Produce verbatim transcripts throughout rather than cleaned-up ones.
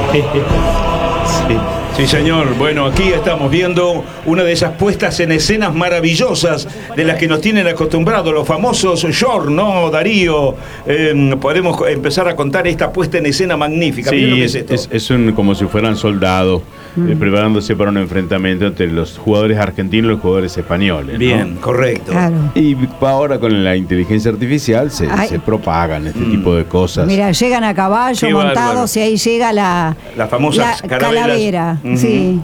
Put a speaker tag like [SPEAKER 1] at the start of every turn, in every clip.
[SPEAKER 1] Sí. Sí, señor. Bueno, aquí estamos viendo una de esas puestas en escenas maravillosas de las que nos tienen acostumbrados los famosos short, ¿no, Darío? Eh, podemos empezar a contar esta puesta en escena magnífica.
[SPEAKER 2] Sí,
[SPEAKER 1] lo que
[SPEAKER 2] es,
[SPEAKER 1] es, esto.
[SPEAKER 2] es, es un, como si fueran soldados mm. eh, preparándose para un enfrentamiento entre los jugadores argentinos y los jugadores españoles, ¿no?
[SPEAKER 1] Bien, correcto.
[SPEAKER 3] Claro.
[SPEAKER 2] Y ahora con la inteligencia artificial se, se propagan este mm. tipo de cosas.
[SPEAKER 3] Mira, llegan a caballo
[SPEAKER 1] Qué
[SPEAKER 3] montados
[SPEAKER 1] bárbaro.
[SPEAKER 3] y ahí llega la,
[SPEAKER 1] Las famosas
[SPEAKER 3] la
[SPEAKER 1] carabelas.
[SPEAKER 3] calavera.
[SPEAKER 1] Uh-huh.
[SPEAKER 3] Sí.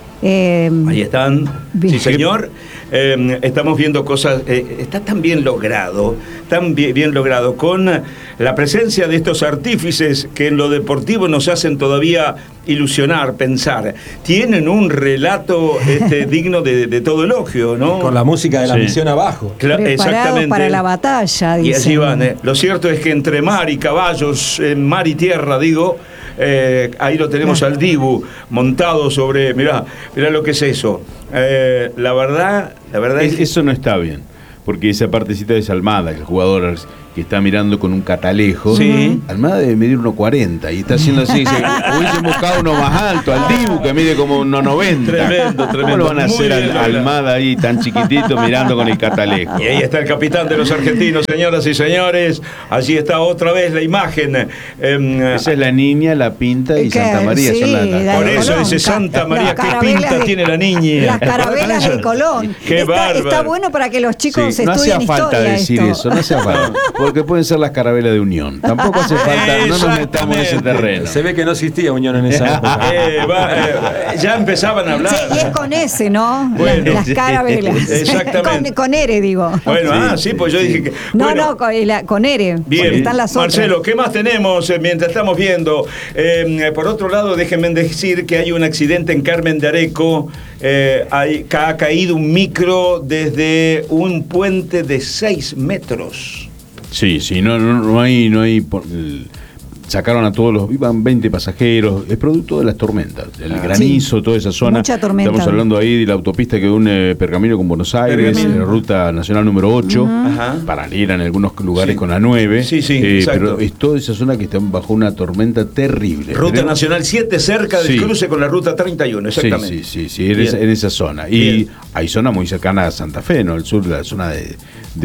[SPEAKER 3] Eh,
[SPEAKER 1] Ahí están.
[SPEAKER 3] bien.
[SPEAKER 1] Sí, señor. Eh, estamos viendo cosas. Eh, está tan bien logrado, tan bien, bien logrado, con la presencia de estos artífices que en lo deportivo nos hacen todavía ilusionar, pensar. Tienen un relato este, digno de, de todo elogio, ¿no?
[SPEAKER 4] Con la música de la
[SPEAKER 2] Sí.
[SPEAKER 4] misión abajo.
[SPEAKER 1] Cla-
[SPEAKER 3] preparados
[SPEAKER 1] exactamente.
[SPEAKER 3] para la batalla,
[SPEAKER 1] Y
[SPEAKER 3] dicen.
[SPEAKER 1] allí van. Eh. Lo cierto es que entre mar y caballos, eh, mar y tierra, digo. Eh, ahí lo tenemos al Dibu montado sobre, mirá, mirá lo que es eso. Eh, la verdad, la verdad es,
[SPEAKER 2] Es, eso no está bien, porque esa partecita es Almada, el jugador que está mirando con un catalejo.
[SPEAKER 1] Sí.
[SPEAKER 2] Almada debe medir uno cuarenta y está haciendo así. Dice, hubiese buscado uno más alto, al Dibu que mide como uno noventa.
[SPEAKER 1] Tremendo,
[SPEAKER 2] ¿Cómo
[SPEAKER 1] tremendo.
[SPEAKER 2] lo van a
[SPEAKER 1] Muy
[SPEAKER 2] hacer
[SPEAKER 1] bien
[SPEAKER 2] al,
[SPEAKER 1] logrado.
[SPEAKER 2] Almada ahí tan chiquitito mirando con el catalejo?
[SPEAKER 1] Y ahí está el capitán de los argentinos, señoras y señores. Allí está otra vez la imagen. Eh,
[SPEAKER 2] Esa es la niña, la Pinta y
[SPEAKER 3] ¿Qué?
[SPEAKER 2] Santa María.
[SPEAKER 3] Sí,
[SPEAKER 2] son las- las-
[SPEAKER 3] la
[SPEAKER 1] por
[SPEAKER 3] de
[SPEAKER 1] eso
[SPEAKER 3] Colón.
[SPEAKER 1] dice Santa
[SPEAKER 3] Las
[SPEAKER 1] María, qué
[SPEAKER 3] carabelas
[SPEAKER 1] pinta
[SPEAKER 3] de-
[SPEAKER 1] tiene la niña.
[SPEAKER 3] Las carabelas de Colón.
[SPEAKER 1] Qué
[SPEAKER 3] está,
[SPEAKER 1] bárbaro.
[SPEAKER 3] está bueno para que los chicos
[SPEAKER 2] Sí, no
[SPEAKER 3] estudien
[SPEAKER 2] hacía falta
[SPEAKER 3] historia
[SPEAKER 2] decir
[SPEAKER 3] esto.
[SPEAKER 2] eso, no hacía falta. Porque pueden ser las carabelas de Unión. Tampoco hace falta, no nos metamos en ese terreno.
[SPEAKER 4] Se ve que no existía unión en esa época.
[SPEAKER 1] Eh, va, eh, ya empezaban a hablar.
[SPEAKER 3] Sí, y es con ese, ¿no?
[SPEAKER 1] Bueno.
[SPEAKER 3] las, las carabelas.
[SPEAKER 1] Exactamente.
[SPEAKER 3] con, con ere, digo.
[SPEAKER 1] Bueno,
[SPEAKER 2] Sí,
[SPEAKER 1] ah, sí, pues yo
[SPEAKER 2] sí.
[SPEAKER 1] dije que.
[SPEAKER 3] No,
[SPEAKER 1] bueno,
[SPEAKER 3] no, con, la- con ere.
[SPEAKER 1] Bien,
[SPEAKER 3] porque están las otras.
[SPEAKER 1] Marcelo, ¿qué más tenemos eh, mientras estamos viendo? Eh, por otro lado, déjenme decir que hay un accidente en Carmen de Areco. Eh, hay, ca- ha caído un micro desde un puente de seis metros.
[SPEAKER 2] Sí, sí, no, no, no hay, no hay. por- el- sacaron a todos los, iban veinte pasajeros, es producto de las tormentas, el
[SPEAKER 1] Ah,
[SPEAKER 2] granizo,
[SPEAKER 3] sí.
[SPEAKER 2] toda esa zona.
[SPEAKER 3] Mucha tormenta.
[SPEAKER 2] Estamos hablando ahí de la autopista que une Pergamino con Buenos Aires,
[SPEAKER 1] Pergamino.
[SPEAKER 2] la ruta nacional número ocho,
[SPEAKER 1] Ajá.
[SPEAKER 2] paralela en algunos lugares
[SPEAKER 1] Sí.
[SPEAKER 2] con la nueve.
[SPEAKER 1] Sí, sí,
[SPEAKER 2] eh,
[SPEAKER 1] exacto.
[SPEAKER 2] pero es toda esa zona que está bajo una tormenta terrible.
[SPEAKER 1] Ruta
[SPEAKER 2] Tenemos-
[SPEAKER 1] Nacional siete, cerca del
[SPEAKER 2] Sí.
[SPEAKER 1] cruce con la Ruta treinta y uno, exactamente.
[SPEAKER 2] Sí, sí, sí, sí, en, esa, en esa zona. Y
[SPEAKER 1] Bien.
[SPEAKER 2] hay zona muy cercana a Santa Fe, ¿no? El sur, la zona de,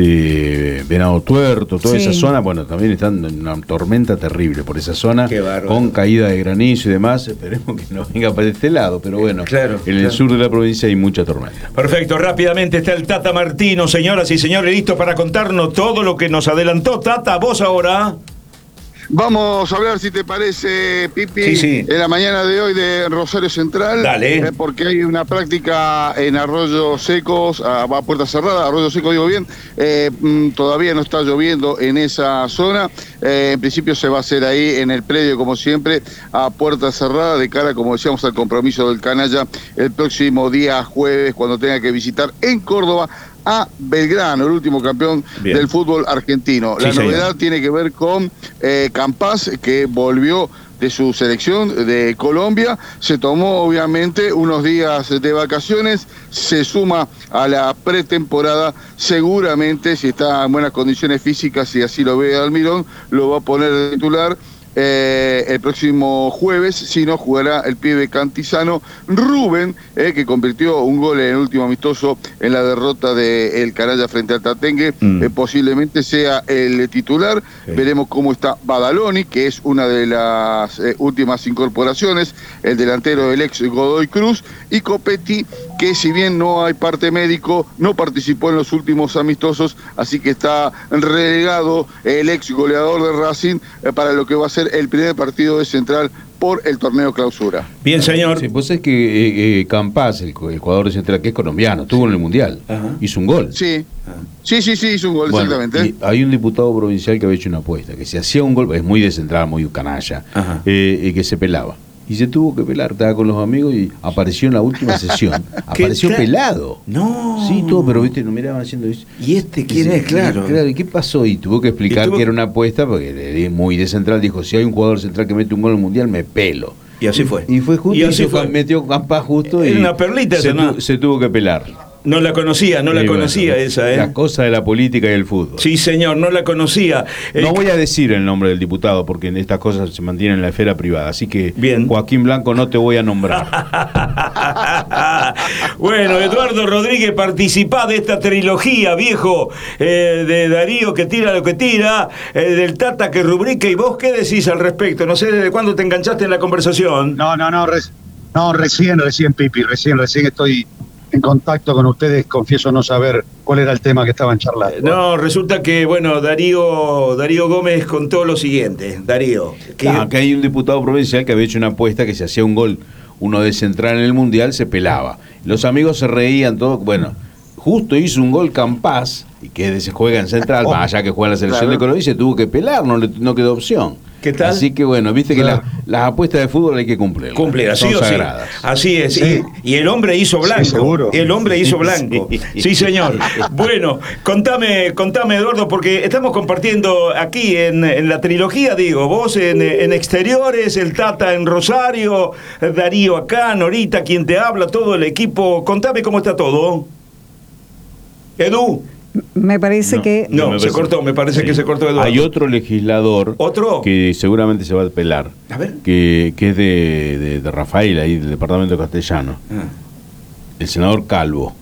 [SPEAKER 2] de Venado Tuerto, toda
[SPEAKER 3] Sí.
[SPEAKER 2] esa zona, bueno, también están en una tormenta terrible por esa zona,
[SPEAKER 1] Qué bárbaro.
[SPEAKER 2] con caída de granizo y demás. Esperemos que no venga para este lado, pero bueno,
[SPEAKER 1] Claro,
[SPEAKER 2] en el
[SPEAKER 1] claro.
[SPEAKER 2] sur de la provincia hay mucha tormenta.
[SPEAKER 1] Perfecto, rápidamente está el Tata Martino, señoras y señores, listo para contarnos todo lo que nos adelantó. Tata, vos ahora.
[SPEAKER 5] Vamos a hablar, si te parece, Pipi,
[SPEAKER 1] Sí, sí.
[SPEAKER 5] en la mañana de hoy de Rosario Central.
[SPEAKER 1] Dale.
[SPEAKER 5] eh, porque hay una práctica en Arroyos Secos, a, a puerta cerrada, Arroyo Seco digo bien, eh, mm, todavía no está lloviendo en esa zona. Eh, en principio se va a hacer ahí en el predio, como siempre, a puerta cerrada, de cara, como decíamos, al compromiso del Canalla el próximo día jueves, cuando tenga que visitar en Córdoba a Belgrano, el último campeón
[SPEAKER 1] Bien.
[SPEAKER 5] del fútbol argentino.
[SPEAKER 1] Sí,
[SPEAKER 5] La
[SPEAKER 1] señor.
[SPEAKER 5] novedad tiene que ver con eh, Campas, que volvió de su selección de Colombia, se tomó obviamente unos días de vacaciones, se suma a la pretemporada, seguramente si está en buenas condiciones físicas, y así lo ve Almirón, lo va a poner de titular eh, el próximo jueves, si no jugará el pibe cantizano Rubén, eh, que convirtió un gol en el último amistoso en la derrota del Canalla frente al Tatengue,
[SPEAKER 1] Mm.
[SPEAKER 5] eh, posiblemente sea el titular.
[SPEAKER 1] Sí.
[SPEAKER 5] Veremos cómo está Badaloni, que es una de las eh, últimas incorporaciones, el delantero del ex Godoy Cruz, y Copetti, que si bien no hay parte médico, no participó en los últimos amistosos, así que está relegado el ex goleador de Racing eh, para lo que va a ser el primer partido de Central por el torneo clausura.
[SPEAKER 1] Bien, señor.
[SPEAKER 2] Sí, pues es que eh, eh, Campas, el, el jugador de Central, que es colombiano, estuvo en el Mundial,
[SPEAKER 1] Ajá.
[SPEAKER 2] hizo un gol.
[SPEAKER 5] Sí, sí, sí, sí, hizo un gol,
[SPEAKER 2] Bueno,
[SPEAKER 5] exactamente.
[SPEAKER 2] y hay un diputado provincial que había hecho una apuesta, que si hacía un gol, es muy de Central, muy canalla,
[SPEAKER 1] Ajá.
[SPEAKER 2] eh, y que se pelaba. Y se tuvo que pelar, estaba con los amigos y apareció en la última sesión.
[SPEAKER 1] ¿Qué
[SPEAKER 2] Apareció
[SPEAKER 1] tal?
[SPEAKER 2] pelado.
[SPEAKER 1] No.
[SPEAKER 2] Sí, todo, pero viste, no miraban haciendo eso.
[SPEAKER 1] ¿Y este quién
[SPEAKER 2] Sí,
[SPEAKER 1] es? Claro.
[SPEAKER 2] Claro, ¿y qué pasó? Y tuvo que explicar
[SPEAKER 1] Y tuvo-
[SPEAKER 2] que era una apuesta, porque de- muy de Central dijo, si hay un jugador central que mete un gol en el Mundial, me pelo.
[SPEAKER 1] Y así fue.
[SPEAKER 2] Y fue justo,
[SPEAKER 1] Y
[SPEAKER 2] y
[SPEAKER 1] así
[SPEAKER 2] se
[SPEAKER 1] fue.
[SPEAKER 2] metió Campas justo
[SPEAKER 1] Era
[SPEAKER 2] y
[SPEAKER 1] una perlita
[SPEAKER 2] se,
[SPEAKER 1] esa, ¿no?
[SPEAKER 2] tu- se tuvo que pelar.
[SPEAKER 1] No la conocía, no la
[SPEAKER 2] Sí,
[SPEAKER 1] conocía
[SPEAKER 2] bueno,
[SPEAKER 1] esa, ¿eh?
[SPEAKER 2] La cosa de la política y el fútbol.
[SPEAKER 1] Sí, señor, no la conocía.
[SPEAKER 2] No
[SPEAKER 1] Eh,
[SPEAKER 2] voy a decir el nombre del diputado porque en estas cosas se mantienen en la esfera privada. Así que,
[SPEAKER 1] Bien.
[SPEAKER 2] Joaquín Blanco, no te voy a nombrar.
[SPEAKER 1] Bueno, Eduardo Rodríguez, participá de esta trilogía, viejo, eh, de Darío que tira lo que tira, eh, del Tata que rubrica, y vos qué decís al respecto. No sé desde cuándo te enganchaste en la conversación.
[SPEAKER 6] No, no, no, res- no, recién, recién, Pipi, recién, recién estoy en contacto con ustedes, confieso no saber cuál era el tema que estaban charlando.
[SPEAKER 1] No, resulta que, bueno, Darío Darío Gómez contó lo siguiente. Darío, que,
[SPEAKER 2] Ah, que hay un diputado provincial que había hecho una apuesta que si hacía un gol, uno de central en el Mundial, se pelaba. Los amigos se reían, todo. Bueno, justo hizo un gol Campás, y que se juega en central, más allá que juega en la selección
[SPEAKER 5] Claro.
[SPEAKER 2] de Colombia, y se tuvo que pelar, no, le, no quedó opción.
[SPEAKER 1] ¿Qué tal?
[SPEAKER 2] Así que bueno, viste que
[SPEAKER 6] Claro.
[SPEAKER 2] la- las apuestas de fútbol hay que cumplirlas.
[SPEAKER 1] cumple, así
[SPEAKER 2] Son
[SPEAKER 1] o sí.
[SPEAKER 2] sagradas.
[SPEAKER 1] Así es.
[SPEAKER 6] Sí.
[SPEAKER 1] Y, y el hombre hizo blanco.
[SPEAKER 6] Sí, seguro.
[SPEAKER 1] El hombre hizo blanco.
[SPEAKER 2] Sí.
[SPEAKER 1] Sí, señor. Bueno, contame, contame, Eduardo, porque estamos compartiendo aquí en, en la trilogía, digo, vos en, en exteriores, el Tata en Rosario, Darío acá, Norita, quien te habla, todo el equipo. Contame cómo está todo. Edu.
[SPEAKER 3] Me parece
[SPEAKER 2] No.
[SPEAKER 3] que
[SPEAKER 1] No,
[SPEAKER 2] me
[SPEAKER 1] se
[SPEAKER 2] parece-
[SPEAKER 1] cortó, me parece
[SPEAKER 2] Sí.
[SPEAKER 1] que se cortó Eduardo.
[SPEAKER 2] Hay otro legislador
[SPEAKER 1] ¿Otro?
[SPEAKER 2] que seguramente se va a pelar,
[SPEAKER 1] A ver.
[SPEAKER 2] que, que es de, de, de Rafael, ahí del departamento castellano,
[SPEAKER 1] Ah.
[SPEAKER 2] el senador Calvo.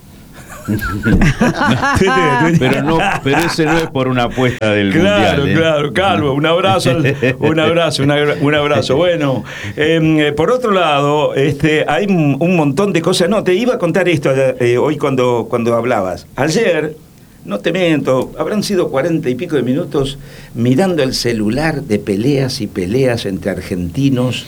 [SPEAKER 2] Pero no, pero ese no es por una apuesta del
[SPEAKER 1] Claro,
[SPEAKER 2] mundial. ¿eh?
[SPEAKER 1] claro, Calvo, un abrazo, al- un abrazo, un agra- un abrazo. Bueno, eh, por otro lado, este, hay un un montón de cosas. No, te iba a contar esto eh, hoy cuando, cuando hablabas. Ayer, no te miento, habrán sido cuarenta y pico de minutos mirando el celular de peleas y peleas entre argentinos.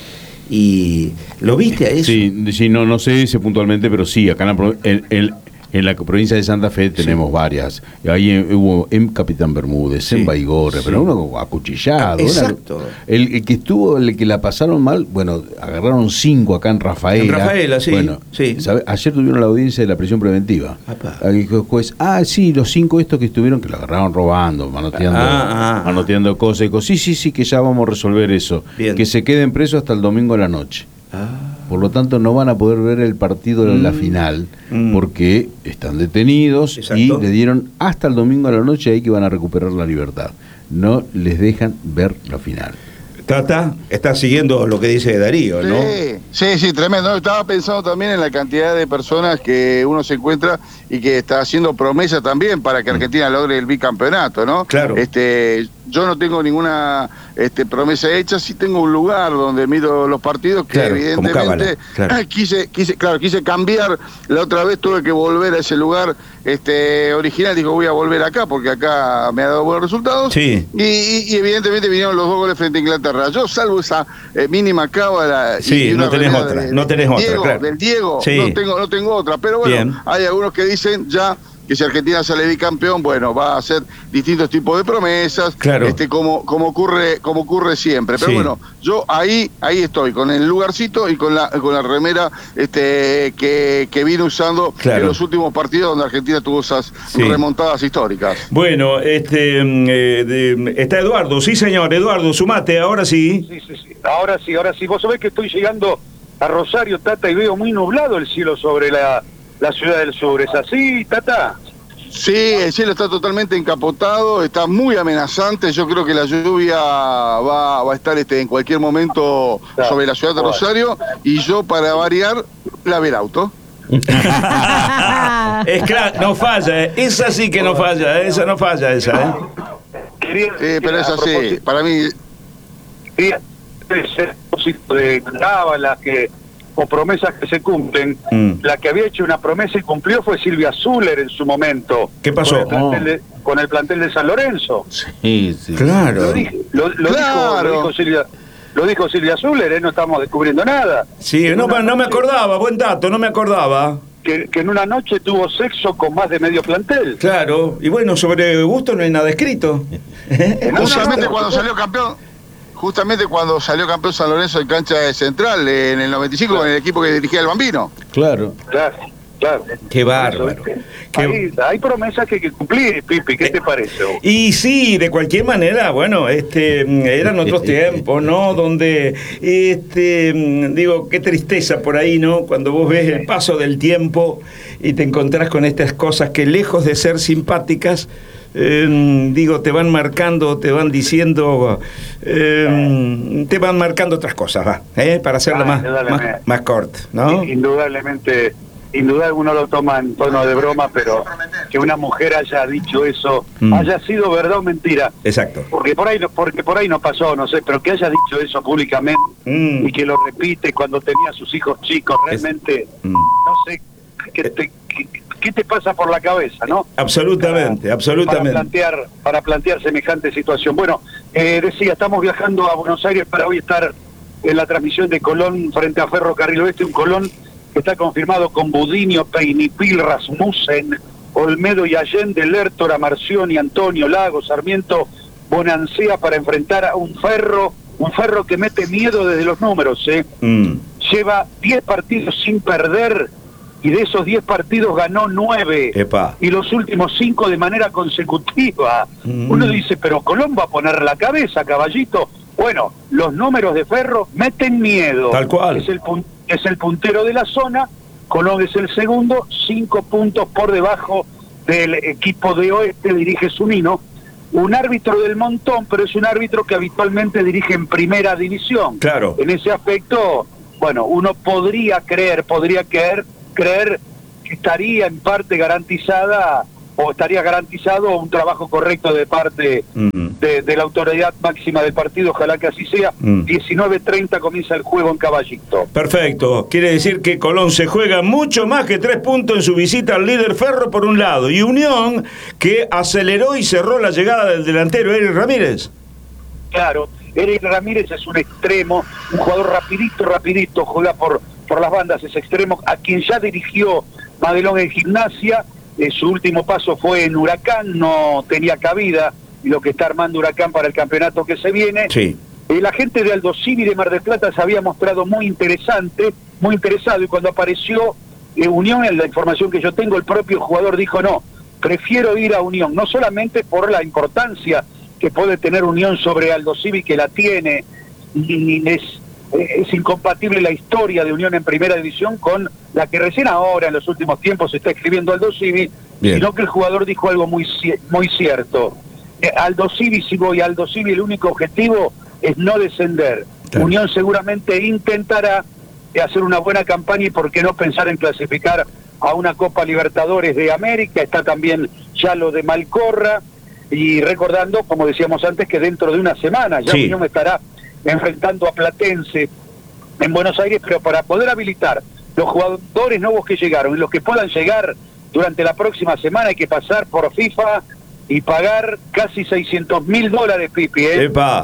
[SPEAKER 1] Y ¿lo viste a eso?
[SPEAKER 2] Sí, sí, no, no sé ese puntualmente, pero sí, acá en la, pro- en, en- en la provincia de Santa Fe tenemos varias. Y ahí eh, hubo en Capitán Bermúdez,
[SPEAKER 1] Sí,
[SPEAKER 2] en Baigorre,
[SPEAKER 1] sí.
[SPEAKER 2] pero uno acuchillado. una-
[SPEAKER 1] Exacto.
[SPEAKER 2] el, el que estuvo, el que la pasaron mal, bueno, agarraron cinco acá en Rafaela.
[SPEAKER 1] En Rafaela, sí,
[SPEAKER 2] Bueno,
[SPEAKER 1] sí.
[SPEAKER 2] ¿sabe? Ayer tuvieron la audiencia de la prisión preventiva.
[SPEAKER 1] Apá.
[SPEAKER 2] Ahí dijo el juez, ah, sí, los cinco estos que estuvieron, que lo agarraron robando, manoteando,
[SPEAKER 1] Ah, ah.
[SPEAKER 2] manoteando cosas. Y dijo, sí, sí, sí, que ya vamos a resolver eso.
[SPEAKER 1] Bien.
[SPEAKER 2] Que se queden presos hasta el domingo a la noche.
[SPEAKER 1] Ah.
[SPEAKER 2] Por lo tanto, no van a poder ver el partido de la
[SPEAKER 1] Mm.
[SPEAKER 2] final
[SPEAKER 1] Mm.
[SPEAKER 2] porque están detenidos
[SPEAKER 1] Exacto.
[SPEAKER 2] y le dieron hasta el domingo a la noche ahí que van a recuperar la libertad. No les dejan ver la final.
[SPEAKER 1] Tata, está siguiendo lo que dice Darío, ¿no?
[SPEAKER 5] Sí, sí, sí, tremendo. Estaba pensando también en la cantidad de personas que uno se encuentra y que está haciendo promesas también para que Argentina logre el bicampeonato, ¿no?
[SPEAKER 1] Claro.
[SPEAKER 5] Este, yo no tengo ninguna este, promesa hecha, sí tengo un lugar donde miro los partidos que
[SPEAKER 1] Claro, como
[SPEAKER 5] evidentemente
[SPEAKER 1] cábala, claro.
[SPEAKER 5] quise, quise, claro, quise cambiar. La otra vez tuve que volver a ese lugar este, original, digo voy a volver acá porque acá me ha dado buenos resultados.
[SPEAKER 1] Sí.
[SPEAKER 5] Y, y- y evidentemente vinieron los dos goles frente a Inglaterra. Yo salvo esa eh, mínima cábala. y-
[SPEAKER 1] Sí,
[SPEAKER 5] y una
[SPEAKER 1] no tenés
[SPEAKER 5] remera
[SPEAKER 1] otra,
[SPEAKER 5] de-
[SPEAKER 1] no tenés
[SPEAKER 5] del
[SPEAKER 1] otra,
[SPEAKER 5] Diego,
[SPEAKER 1] claro.
[SPEAKER 5] Del Diego,
[SPEAKER 1] Sí.
[SPEAKER 5] no tengo, no tengo otra. Pero bueno,
[SPEAKER 1] Bien.
[SPEAKER 5] hay algunos que dicen ya que si Argentina sale bicampeón, bueno, va a hacer distintos tipos de promesas,
[SPEAKER 1] Claro.
[SPEAKER 5] este, como, como ocurre, como ocurre siempre. Pero
[SPEAKER 1] Sí.
[SPEAKER 5] bueno, yo ahí, ahí estoy, con el lugarcito y con la, con la remera este, que, que vine usando
[SPEAKER 1] Claro.
[SPEAKER 5] en los últimos partidos donde Argentina tuvo esas
[SPEAKER 1] Sí.
[SPEAKER 5] remontadas históricas.
[SPEAKER 1] Bueno, este mm, eh, de- está Eduardo, sí señor, Eduardo, sumate, ahora sí.
[SPEAKER 7] Sí, sí, sí. Ahora sí, ahora sí. Vos sabés que estoy llegando a Rosario, Tata, y veo muy nublado el cielo sobre la, la ciudad del sur. ¿Es así, Tata?
[SPEAKER 5] Sí, el cielo está totalmente encapotado, está muy amenazante. Yo creo que la lluvia va, va a estar este, en cualquier momento
[SPEAKER 7] Claro.
[SPEAKER 5] sobre la ciudad de
[SPEAKER 7] Bueno.
[SPEAKER 5] Rosario. Y yo, para variar, lavé el auto.
[SPEAKER 1] Es claro, no falla, eh. Esa sí que no falla, eh. Esa no falla, esa, ¿eh?
[SPEAKER 7] Quería,
[SPEAKER 5] Sí, pero es
[SPEAKER 7] a
[SPEAKER 5] así.
[SPEAKER 7] propósito-
[SPEAKER 5] Para mí,
[SPEAKER 7] quería hacer a propósito de cábalas que o promesas que se cumplen.
[SPEAKER 1] Mm.
[SPEAKER 7] La que había hecho una promesa y cumplió fue Silvia Zuller en su momento.
[SPEAKER 1] ¿Qué pasó?
[SPEAKER 7] Con el plantel de, con el plantel de San Lorenzo.
[SPEAKER 2] Sí, sí.
[SPEAKER 1] Claro.
[SPEAKER 7] Lo, dije- lo- lo
[SPEAKER 5] Claro.
[SPEAKER 7] dijo, lo dijo Silvia. Lo dijo Silvia Zuller, ¿eh? No estamos descubriendo nada.
[SPEAKER 1] Sí, no,
[SPEAKER 7] Una
[SPEAKER 1] no me
[SPEAKER 7] noche
[SPEAKER 1] acordaba, buen dato, no me acordaba.
[SPEAKER 7] Que, que en una noche tuvo sexo con más de medio plantel.
[SPEAKER 1] Claro, y bueno, sobre gusto no hay nada escrito.
[SPEAKER 5] justamente cuando salió campeón, justamente cuando salió campeón San Lorenzo en cancha de Central, en el noventa y cinco, con el equipo que dirigía el Bambino.
[SPEAKER 2] Claro.
[SPEAKER 7] Claro. Claro.
[SPEAKER 1] Qué bárbaro.
[SPEAKER 7] Qué...
[SPEAKER 1] Qué...
[SPEAKER 7] Hay, hay promesas que hay que cumplir, Pipi. ¿Qué te parece? Vos?
[SPEAKER 1] Y sí, de cualquier manera, bueno, este, eran otros tiempos, ¿no? Donde, este, digo, qué tristeza por ahí, ¿no? Cuando vos ves el paso del tiempo y te encontrás con estas cosas que lejos de ser simpáticas, Eh, digo, te van marcando, te van diciendo, eh, te van marcando otras cosas, va, ¿eh? Para hacerla
[SPEAKER 7] Ah,
[SPEAKER 1] más, más, más corta, ¿no?
[SPEAKER 7] Indudablemente, indudablemente uno lo toma en tono de broma, pero que una mujer haya dicho eso,
[SPEAKER 1] Mm.
[SPEAKER 7] haya sido verdad o mentira,
[SPEAKER 1] Exacto.
[SPEAKER 7] porque por ahí no, porque por ahí no pasó, no sé, pero que haya dicho eso públicamente
[SPEAKER 1] Mm.
[SPEAKER 7] y que lo repite cuando tenía a sus hijos chicos, realmente,
[SPEAKER 1] Mm.
[SPEAKER 7] no sé qué te, qué, qué te pasa por la cabeza, ¿no?
[SPEAKER 1] Absolutamente,
[SPEAKER 7] Para-
[SPEAKER 1] absolutamente.
[SPEAKER 7] Para plantear, para plantear semejante situación. Bueno, eh, decía, estamos viajando a Buenos Aires para hoy estar en la transmisión de Colón frente a Ferrocarril Oeste, un Colón que está confirmado con Budinio, Peinipil, Rasmussen, Olmedo y Allende, Lertora, Marcioni, Antonio, Lago, Sarmiento, Bonancea para enfrentar a un Ferro, un Ferro que mete miedo desde los números, ¿eh?
[SPEAKER 1] Mm.
[SPEAKER 7] Lleva diez partidos sin perder y de esos diez partidos ganó nueve.
[SPEAKER 1] Epa.
[SPEAKER 7] Y los últimos cinco de manera consecutiva.
[SPEAKER 1] Mm.
[SPEAKER 7] Uno dice, pero Colón va a poner la cabeza, caballito. Bueno, los números de Ferro meten miedo.
[SPEAKER 1] Tal cual.
[SPEAKER 7] Es el, pun- es el puntero de la zona, Colón es el segundo, cinco puntos por debajo del equipo de Oeste, dirige Zunino. Un árbitro del montón, pero es un árbitro que habitualmente dirige en primera división.
[SPEAKER 1] Claro.
[SPEAKER 7] En ese aspecto, bueno, uno podría creer, podría creer, creer que estaría en parte garantizada o estaría garantizado un trabajo correcto de parte
[SPEAKER 1] Mm.
[SPEAKER 7] de, de la autoridad máxima del partido, ojalá que así sea.
[SPEAKER 1] Mm.
[SPEAKER 7] diecinueve treinta comienza el juego en Caballito.
[SPEAKER 1] Perfecto, quiere decir que Colón se juega mucho más que tres puntos en su visita al líder Ferro por un lado, y Unión que aceleró y cerró la llegada del delantero Eric Ramírez.
[SPEAKER 7] Claro, Eric Ramírez es un extremo, un jugador rapidito, rapidito, juega por, por las bandas, es extremo, a quien ya dirigió Madelón en Gimnasia. Eh, su último paso fue en Huracán, no tenía cabida, y lo que está armando Huracán para el campeonato que se viene.
[SPEAKER 1] Sí.
[SPEAKER 7] Eh, la gente de Aldosivi de Mar del Plata se había mostrado muy interesante, muy interesado, y cuando apareció eh, Unión, en la información que yo tengo, el propio jugador dijo, no, prefiero ir a Unión, no solamente por la importancia que puede tener Unión sobre Aldosivi, que la tiene, y es, es incompatible la historia de Unión en primera división con la que recién ahora, en los últimos tiempos, se está escribiendo Aldosivi, sino que el jugador dijo algo muy, muy cierto. Eh, Aldosivi, si voy a Aldosivi, el único objetivo es no descender. Claro. Unión seguramente intentará hacer una buena campaña y por qué no pensar en clasificar a una Copa Libertadores de América. Está también ya lo de Malcorra, y recordando, como decíamos antes, que dentro de una semana ya sí. Unión estará enfrentando a Platense en Buenos Aires, pero para poder habilitar los jugadores nuevos que llegaron y los que puedan llegar durante la próxima semana hay que pasar por FIFA y pagar casi seiscientos mil dólares, Pipi, ¿eh?
[SPEAKER 1] ¡Epa!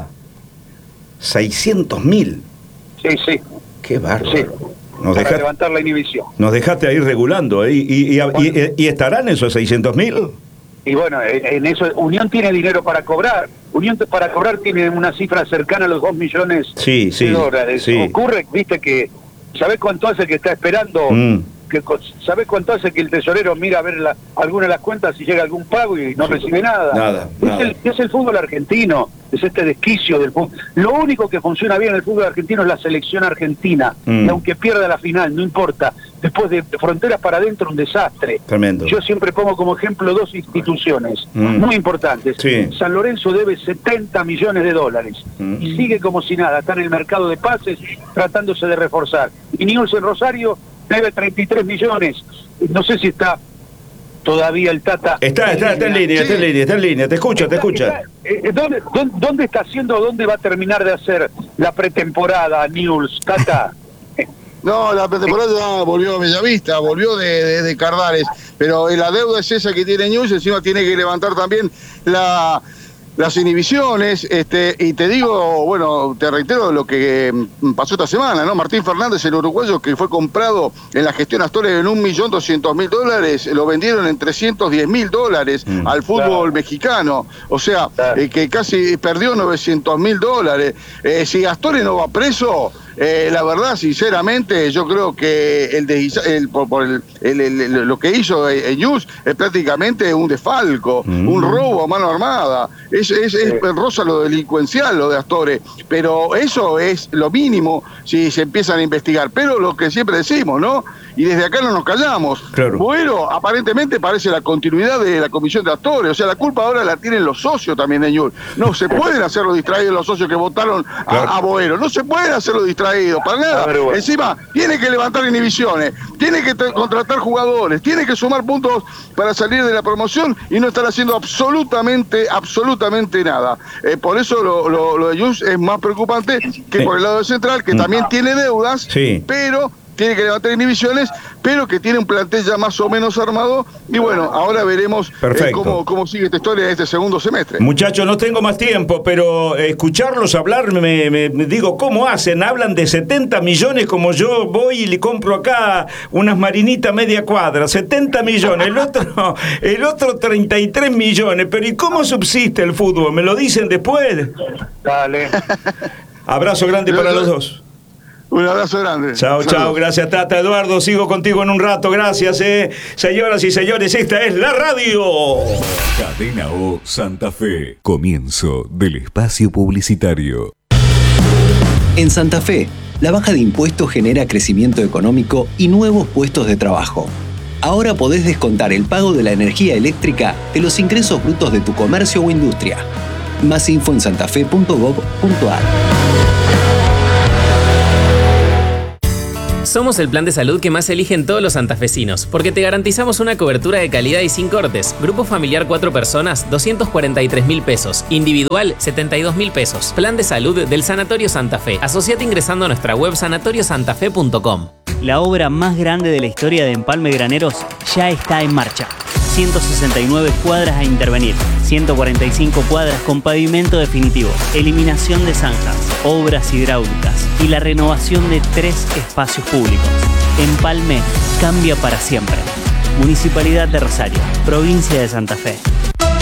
[SPEAKER 1] ¿seiscientos mil?
[SPEAKER 7] Sí, sí.
[SPEAKER 1] ¡Qué bárbaro!
[SPEAKER 7] Sí.
[SPEAKER 1] Nos
[SPEAKER 7] para
[SPEAKER 1] dejaste,
[SPEAKER 7] levantar la inhibición.
[SPEAKER 1] Nos dejaste ahí regulando, ¿eh? y, y, bueno. y, y, y estarán esos seiscientos mil.
[SPEAKER 7] Y bueno, en eso Unión tiene dinero para cobrar. Unión para cobrar tiene una cifra cercana a los dos millones
[SPEAKER 1] sí, sí,
[SPEAKER 7] de dólares.
[SPEAKER 1] Sí.
[SPEAKER 7] Ocurre, viste, que ¿sabés cuánto hace que está esperando? Mm. Que, ¿Sabés cuánto hace que el tesorero mira a ver la, alguna de las cuentas si llega algún pago y no sí. recibe nada?
[SPEAKER 1] Nada,
[SPEAKER 7] es,
[SPEAKER 1] nada.
[SPEAKER 7] El, es el fútbol argentino, es este desquicio del fútbol. Lo único que funciona bien en el fútbol argentino es la selección argentina. Mm. Y aunque pierda la final, no importa. Después de fronteras para adentro, un desastre.
[SPEAKER 1] Tremendo.
[SPEAKER 7] Yo siempre pongo como ejemplo dos instituciones mm. muy importantes.
[SPEAKER 1] Sí.
[SPEAKER 7] San Lorenzo debe setenta millones de dólares mm. y sigue como si nada. Está en el mercado de pases tratándose de reforzar. Y Newell's en Rosario debe treinta y tres millones. No sé si está todavía el Tata.
[SPEAKER 1] Está, está, está en línea, está en línea, está en línea. Te escucha,
[SPEAKER 7] está,
[SPEAKER 1] te escucha.
[SPEAKER 7] Está, eh, ¿dónde, dónde, ¿Dónde está haciendo, dónde va a terminar de hacer la pretemporada Newell's, Tata?
[SPEAKER 5] No, la pretemporada volvió a Bellavista, volvió de, de, de Cardales, pero la deuda es esa que tiene Newell's, encima tiene que levantar también la... las inhibiciones, este, y te digo, bueno, te reitero lo que pasó esta semana, ¿no? Martín Fernández, el uruguayo que fue comprado en la gestión Astores en un millón doscientos mil dólares, lo vendieron en trescientos diez mil dólares mm, al fútbol claro. mexicano, o sea, claro. eh, que casi perdió novecientos mil dólares. Eh, si Astores no va preso, eh, la verdad, sinceramente, yo creo que el, de, el, por, por el, el, el, lo que hizo Eñus es prácticamente un desfalco, mm. un robo a mano armada, es, es, es rosa lo delincuencial, lo de Astore, pero eso es lo mínimo si se empiezan a investigar, pero lo que siempre decimos, ¿no? Y desde acá no nos callamos. Claro. Bueno, aparentemente parece la continuidad de la comisión de Astore, o sea, la culpa ahora la tienen los socios también de Eñus. No se pueden hacer los distraídos los socios que votaron a, claro. a Boero, no se pueden hacer los distraídos, para nada. Bueno. Encima, tiene que levantar inhibiciones, tiene que t- contratar jugadores, tiene que sumar puntos para salir de la promoción y no estar haciendo absolutamente, absolutamente nada. Eh, por eso lo, lo, lo de Eñus es más preocupante que sí. por el lado de Central, que mm. también tiene deudas, sí. pero tiene que levantar inhibiciones, pero que tiene un plantel ya más o menos armado. Y bueno, ahora veremos eh, cómo, cómo sigue esta historia de este segundo semestre.
[SPEAKER 1] Muchachos, no tengo más tiempo, pero escucharlos hablar, me, me, me digo, ¿cómo hacen? Hablan de setenta millones, como yo voy y le compro acá unas marinitas media cuadra, setenta millones, el otro, el otro treinta y tres millones, pero ¿y cómo subsiste el fútbol? ¿Me lo dicen después?
[SPEAKER 7] Dale.
[SPEAKER 1] Abrazo grande para los dos.
[SPEAKER 5] Un abrazo grande.
[SPEAKER 1] Chao, chao, gracias Tata. Eduardo, sigo contigo en un rato, gracias, eh. Señoras y señores, esta es la radio.
[SPEAKER 8] Cadena O Santa Fe. Comienzo del espacio publicitario.
[SPEAKER 9] En Santa Fe, la baja de impuestos genera crecimiento económico y nuevos puestos de trabajo. Ahora podés descontar el pago de la energía eléctrica de los ingresos brutos de tu comercio o industria. Más info en santafe punto gob punto ar.
[SPEAKER 10] Somos el plan de salud que más eligen todos los santafesinos, porque te garantizamos una cobertura de calidad y sin cortes. Grupo familiar cuatro personas, doscientos cuarenta y tres mil pesos. Individual, setenta y dos mil pesos. Plan de salud del Sanatorio Santa Fe. Asociate ingresando a nuestra web sanatorio santafe punto com.
[SPEAKER 11] La obra más grande de la historia de Empalme Graneros ya está en marcha. ciento sesenta y nueve cuadras a intervenir, ciento cuarenta y cinco cuadras con pavimento definitivo, eliminación de zanjas, obras hidráulicas y la renovación de tres espacios públicos. Empalme cambia para siempre. Municipalidad de Rosario, provincia de Santa Fe.